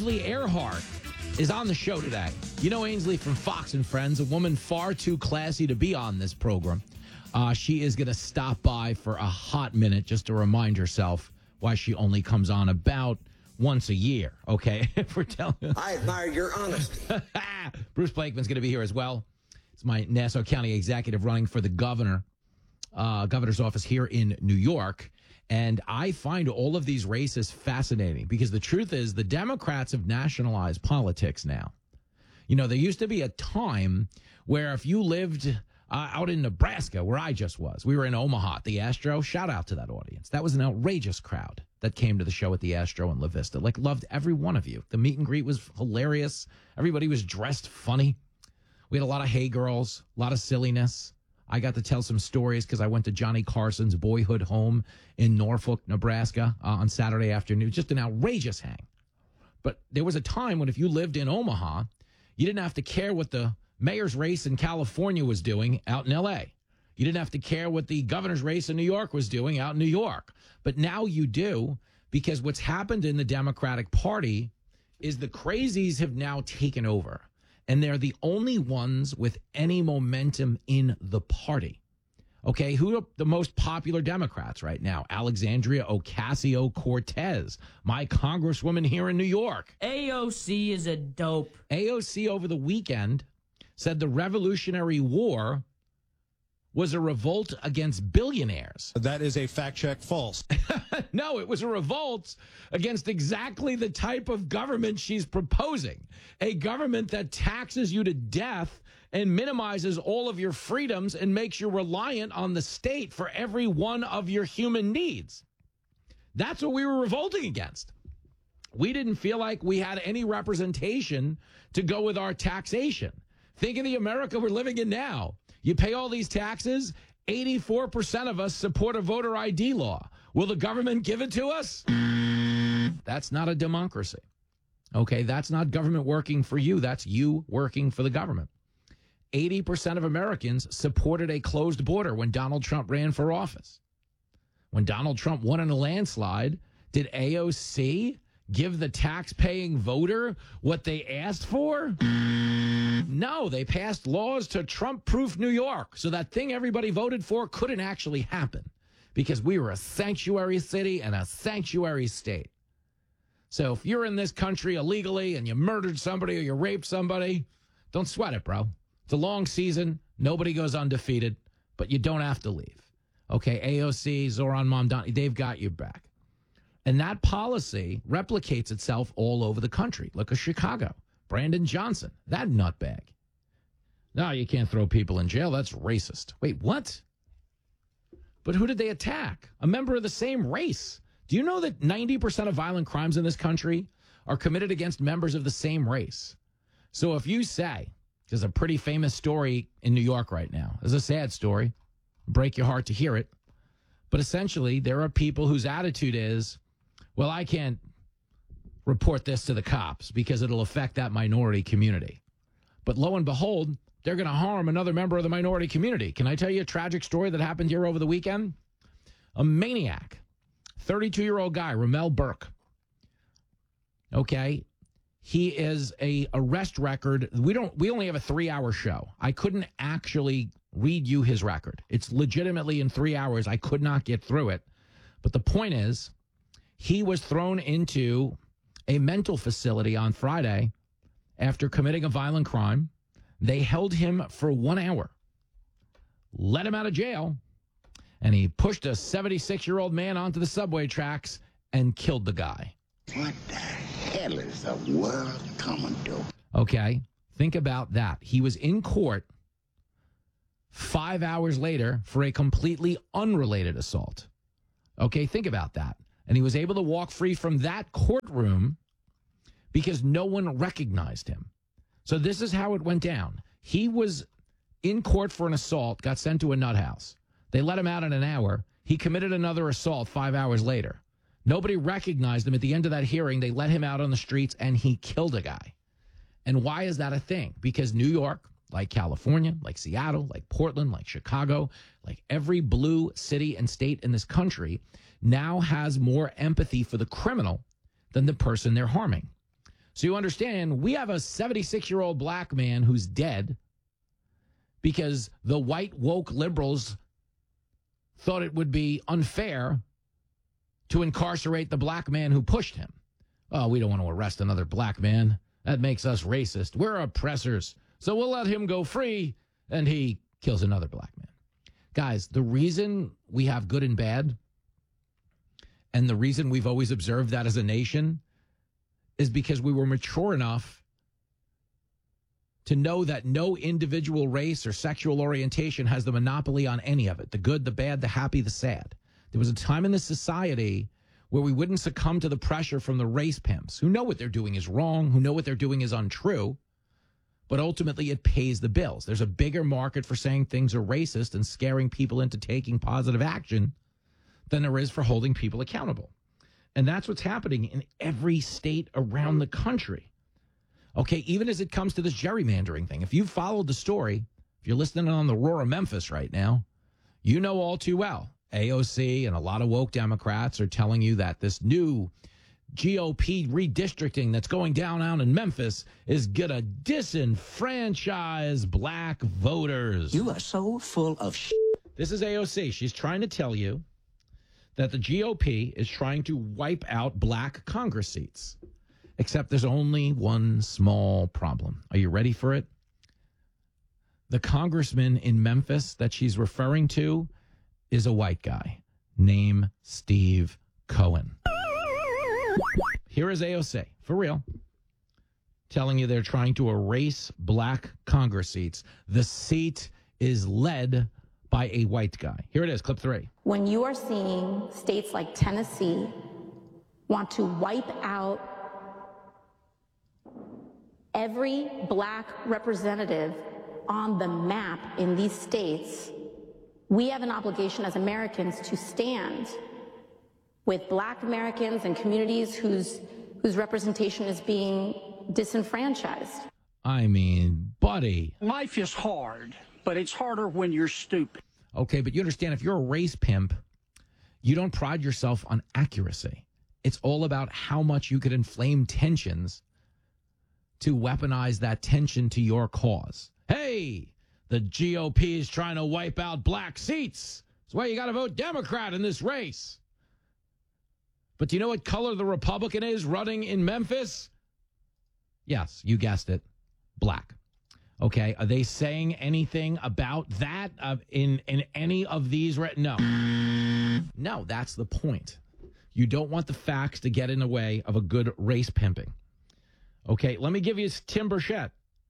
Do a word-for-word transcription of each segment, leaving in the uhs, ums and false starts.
Ainsley Earhart is on the show today. You know Ainsley from Fox and Friends, a woman far too classy to be on this program. Uh, she is going to stop by for a hot minute just to remind herself why she only comes on about once a year, okay? If we're telling I admire your honesty. Bruce Blakeman's going to be here as well. It's my Nassau County executive running for the governor, uh, governor's office here in New York. And I find all of these races fascinating because the truth is the Democrats have nationalized politics now. You know, there used to be a time where if you lived uh, out in Nebraska, where I just was, we were in Omaha at the Astro. Shout out to that audience. That was an outrageous crowd that came to the show at the Astro in La Vista. Like, loved every one of you. The meet and greet was hilarious. Everybody was dressed funny. We had a lot of hey girls, a lot of silliness. I got to tell some stories because I went to Johnny Carson's boyhood home in Norfolk, Nebraska uh, on Saturday afternoon. Just an outrageous hang. But there was a time when if you lived in Omaha, you didn't have to care what the mayor's race in California was doing out in L A. You didn't have to care what the governor's race in New York was doing out in New York. But now you do, because what's happened in the Democratic Party is the crazies have now taken over. And they're the only ones with any momentum in the party. Okay, who are the most popular Democrats right now? Alexandria Ocasio-Cortez, my congresswoman here in New York. A O C is a dope. A O C over the weekend said the Revolutionary War was a revolt against billionaires. That is a fact check false. No, it was a revolt against exactly the type of government she's proposing. A government that taxes you to death and minimizes all of your freedoms and makes you reliant on the state for every one of your human needs. That's what we were revolting against. We didn't feel like we had any representation to go with our taxation. Think of the America we're living in now. You pay all these taxes, eighty-four percent of us support a voter I D law. Will the government give it to us? That's not a democracy. Okay, that's not government working for you. That's you working for the government. eighty percent of Americans supported a closed border when Donald Trump ran for office. When Donald Trump won in a landslide, did A O C give the tax-paying voter what they asked for? No, they passed laws to Trump-proof New York, so that thing everybody voted for couldn't actually happen because we were a sanctuary city and a sanctuary state. So if you're in this country illegally and you murdered somebody or you raped somebody, don't sweat it, bro. It's a long season. Nobody goes undefeated, but you don't have to leave. Okay, A O C, Zoran Mamdani, they've got you back. And that policy replicates itself all over the country. Look at Chicago. Brandon Johnson, that nutbag. No, you can't throw people in jail. That's racist. Wait, what? But who did they attack? A member of the same race. Do you know that ninety percent of violent crimes in this country are committed against members of the same race? So if you say, there's a pretty famous story in New York right now. It's a sad story. Break your heart to hear it. But essentially, there are people whose attitude is, well, I can't report this to the cops because it'll affect that minority community. But lo and behold, they're going to harm another member of the minority community. Can I tell you a tragic story that happened here over the weekend? A maniac, thirty-two-year-old guy, Ramel Burke. Okay, he is a arrest record. We don't. We only have a three-hour show. I couldn't actually read you his record. It's legitimately in three hours. I could not get through it. But the point is, he was thrown into a mental facility on Friday after committing a violent crime. They held him for one hour, let him out of jail, and he pushed a seventy-six-year-old man onto the subway tracks and killed the guy. What the hell is the world coming to? Okay, think about that. He was in court five hours later for a completely unrelated assault. Okay, think about that. And he was able to walk free from that courtroom because no one recognized him. So this is how it went down. He was in court for an assault, got sent to a nut house. They let him out in an hour. He committed another assault five hours later. Nobody recognized him. At the end of that hearing, they let him out on the streets, and he killed a guy. And why is that a thing? Because New York, like California, like Seattle, like Portland, like Chicago, like every blue city and state in this country now has more empathy for the criminal than the person they're harming. So you understand, we have a seventy-six-year-old black man who's dead because the white woke liberals thought it would be unfair to incarcerate the black man who pushed him. Oh, we don't want to arrest another black man. That makes us racist. We're oppressors. So we'll let him go free, and he kills another black man. Guys, the reason we have good and bad, and the reason we've always observed that as a nation, is because we were mature enough to know that no individual race or sexual orientation has the monopoly on any of it. The good, the bad, the happy, the sad. There was a time in this society where we wouldn't succumb to the pressure from the race pimps who know what they're doing is wrong, who know what they're doing is untrue, but ultimately it pays the bills. There's a bigger market for saying things are racist and scaring people into taking positive action than there is for holding people accountable. And that's what's happening in every state around the country. Okay, even as it comes to this gerrymandering thing, if you've followed the story, if you're listening on the Roar of Memphis right now, you know all too well. A O C and a lot of woke Democrats are telling you that this new G O P redistricting that's going down out in Memphis is going to disenfranchise black voters. You are so full of shit. This is A O C. She's trying to tell you that the G O P is trying to wipe out black Congress seats. Except there's only one small problem. Are you ready for it? The congressman in Memphis that she's referring to is a white guy named Steve Cohen. Here is A O C, for real, telling you they're trying to erase black Congress seats. The seat is led by a white guy. Here it is, clip three. When you are seeing states like Tennessee want to wipe out every black representative on the map in these states, we have an obligation as Americans to stand with black Americans and communities whose whose representation is being disenfranchised. I mean, buddy. Life is hard, but it's harder when you're stupid. Okay, but you understand, if you're a race pimp, you don't pride yourself on accuracy. It's all about how much you could inflame tensions to weaponize that tension to your cause. Hey, the G O P is trying to wipe out black seats. That's why you got to vote Democrat in this race. But do you know what color the Republican is running in Memphis? Yes, you guessed it. Black. Okay, are they saying anything about that uh, in, in any of these? Re- no. No, that's the point. You don't want the facts to get in the way of a good race pimping. Okay, let me give you Tim Burchett,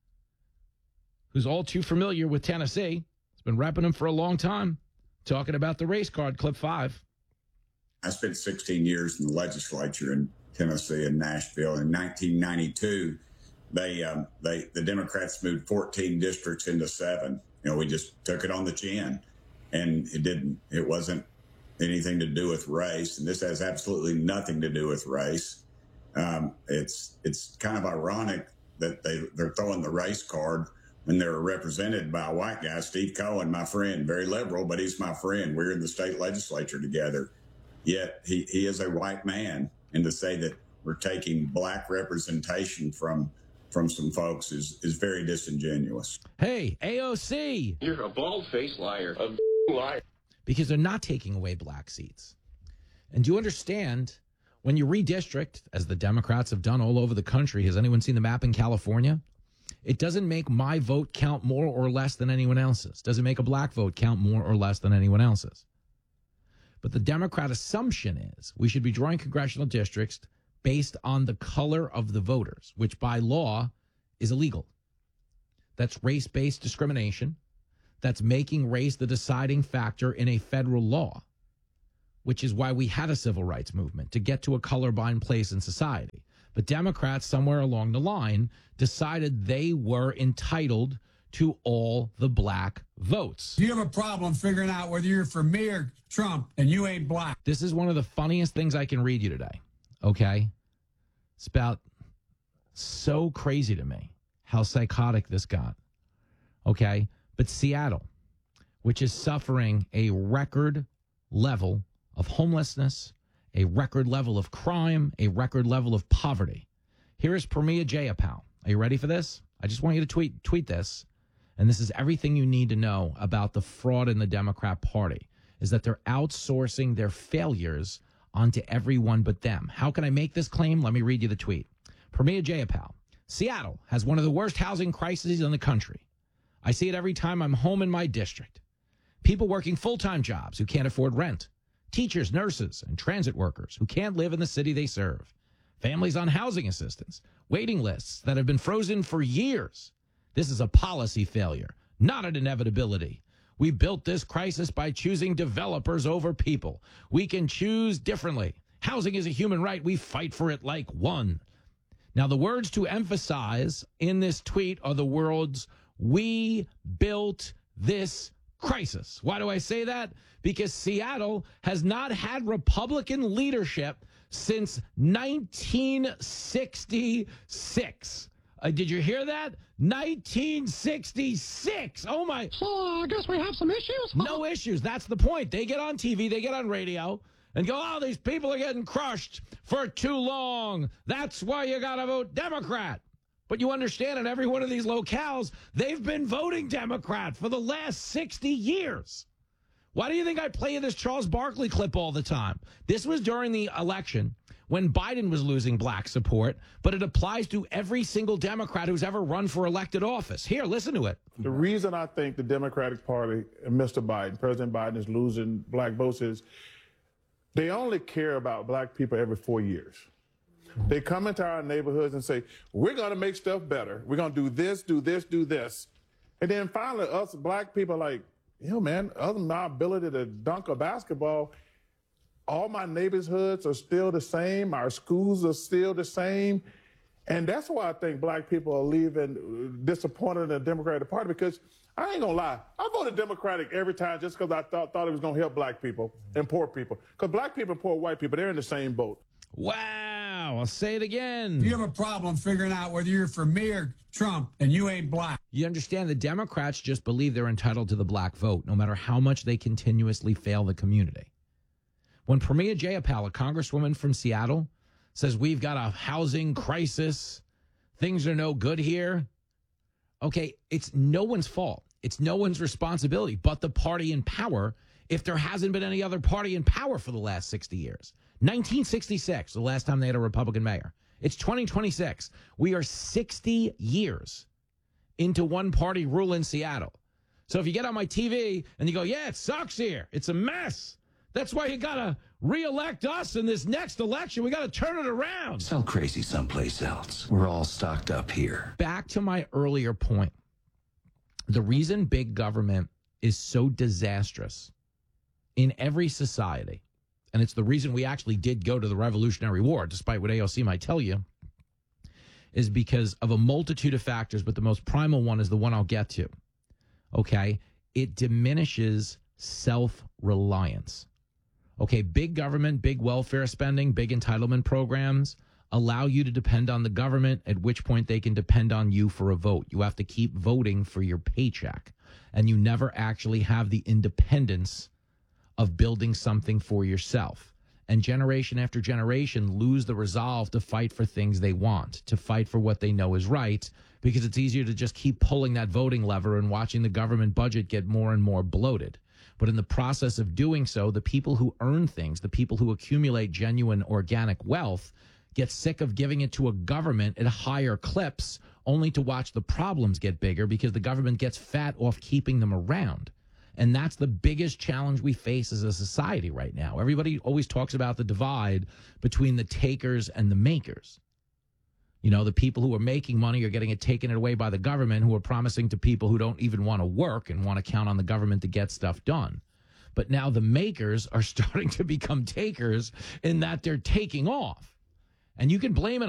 who's all too familiar with Tennessee. He's been repping him for a long time, talking about the race card, clip five. I spent sixteen years in the legislature in Tennessee and Nashville. In nineteen ninety-two, they, um, they, the Democrats moved fourteen districts into seven. You know, we just took it on the chin, and it didn't, it wasn't anything to do with race. And this has absolutely nothing to do with race. Um, it's it's kind of ironic that they, they're throwing the race card when they're represented by a white guy, Steve Cohen, my friend, very liberal, but he's my friend. We're in the state legislature together. Yet he, he is a white man. And to say that we're taking black representation from from some folks is, is very disingenuous. Hey, A O C. You're a bald-faced liar. A liar. Because they're not taking away black seats. And do you understand, when you redistrict, as the Democrats have done all over the country, has anyone seen the map in California? It doesn't make my vote count more or less than anyone else's. Doesn't make a black vote count more or less than anyone else's. But the Democrat assumption is we should be drawing congressional districts based on the color of the voters, which by law is illegal. That's race-based discrimination. That's making race the deciding factor in a federal law, which is why we had a civil rights movement, to get to a colorblind place in society. But Democrats, somewhere along the line, decided they were entitled to all the black votes. You have a problem figuring out whether you're for me or Trump, and you ain't black. This is one of the funniest things I can read you today, okay? It's about so crazy to me how psychotic this got, okay? But Seattle, which is suffering a record level of homelessness, a record level of crime, a record level of poverty. Here is Pramila Jayapal. Are you ready for this? I just want you to tweet tweet this. And this is everything you need to know about the fraud in the Democrat Party, is that they're outsourcing their failures onto everyone but them. How can I make this claim? Let me read you the tweet. Pramila Jayapal. Seattle has one of the worst housing crises in the country. I see it every time I'm home in my district. People working full-time jobs who can't afford rent. Teachers, nurses, and transit workers who can't live in the city they serve. Families on housing assistance. Waiting lists that have been frozen for years. This is a policy failure, not an inevitability. We built this crisis by choosing developers over people. We can choose differently. Housing is a human right. We fight for it like one. Now, the words to emphasize in this tweet are the words, we built this crisis. Why do I say that? Because Seattle has not had Republican leadership since nineteen sixty-six. Uh, did you hear that? nineteen sixty-six. Oh, my. So I guess we have some issues? No issues. That's the point. They get on T V, they get on radio, and go, oh, these people are getting crushed for too long. That's why you got to vote Democrat. But you understand, in every one of these locales, they've been voting Democrat for the last sixty years. Why do you think I play you this Charles Barkley clip all the time? This was during the election when Biden was losing black support, but it applies to every single Democrat who's ever run for elected office. Here, listen to it. The reason I think the Democratic Party and Mister Biden, President Biden, is losing black votes is they only care about black people every four years. They come into our neighborhoods and say, we're going to make stuff better. We're going to do this, do this, do this. And then finally, us black people are like, you know, man, other than my ability to dunk a basketball, all my neighborhoods are still the same. Our schools are still the same. And that's why I think black people are leaving disappointed in the Democratic Party, because I ain't going to lie. I voted Democratic every time just because I thought, thought it was going to help black people and poor people. Because black people and poor white people, they're in the same boat. Wow. I'll say it again. You have a problem figuring out whether you're for me or Trump, and you ain't black. You understand, the Democrats just believe they're entitled to the black vote, no matter how much they continuously fail the community. When Pramila Jayapal, a congresswoman from Seattle, says we've got a housing crisis, things are no good here, okay, it's no one's fault. It's no one's responsibility but the party in power, if there hasn't been any other party in power for the last sixty years. nineteen sixty-six, the last time they had a Republican mayor. It's twenty twenty-six. We are sixty years into one-party rule in Seattle. So if you get on my T V and you go, yeah, it sucks here, it's a mess, that's why you got to re-elect us in this next election. We got to turn it around. Sell crazy someplace else. We're all stocked up here. Back to my earlier point. The reason big government is so disastrous in every society, and it's the reason we actually did go to the Revolutionary War, despite what A O C might tell you, is because of a multitude of factors, but the most primal one is the one I'll get to. Okay? It diminishes self-reliance. Okay, big government, big welfare spending, big entitlement programs allow you to depend on the government, at which point they can depend on you for a vote. You have to keep voting for your paycheck, and you never actually have the independence of building something for yourself. And generation after generation lose the resolve to fight for things they want, to fight for what they know is right, because it's easier to just keep pulling that voting lever and watching the government budget get more and more bloated. But in the process of doing so, the people who earn things, the people who accumulate genuine organic wealth, get sick of giving it to a government at higher clips, only to watch the problems get bigger because the government gets fat off keeping them around. And that's the biggest challenge we face as a society right now. Everybody always talks about the divide between the takers and the makers. You know, the people who are making money are getting it taken away by the government, who are promising to people who don't even want to work and want to count on the government to get stuff done. But now the makers are starting to become takers in that they're taking off. And you can blame it